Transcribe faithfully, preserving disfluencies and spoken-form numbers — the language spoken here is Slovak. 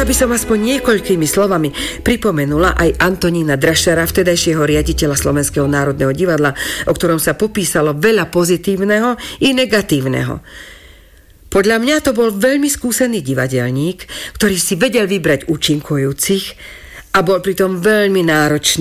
Rada by som aspoň niekoľkými slovami pripomenula aj Antonína Drašara, vtedajšieho riaditeľa Slovenského národného divadla, o ktorom sa popísalo veľa pozitívneho i negatívneho. Podľa mňa to bol veľmi skúsený divadelník, ktorý si vedel vybrať účinkujúcich a bol pritom veľmi náročný